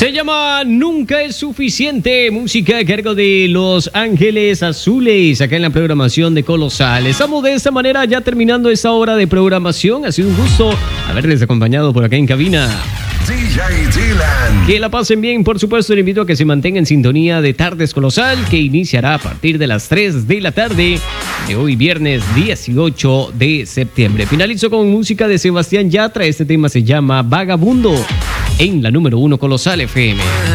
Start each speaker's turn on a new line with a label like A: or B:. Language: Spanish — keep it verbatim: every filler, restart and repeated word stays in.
A: Se llama Nunca es suficiente, música a cargo de Los Ángeles Azules, acá en la programación de Colosal. Estamos de esta manera ya terminando esta hora de programación. Ha sido un gusto haberles acompañado por acá en cabina.
B: D J Dylan.
A: Que la pasen bien, por supuesto, les invito a que se mantengan en sintonía de Tardes Colosal, que iniciará a partir de las tres de la tarde de hoy viernes dieciocho de septiembre. Finalizo con música de Sebastián Yatra. Este tema se llama Vagabundo en la número uno Colosal F M.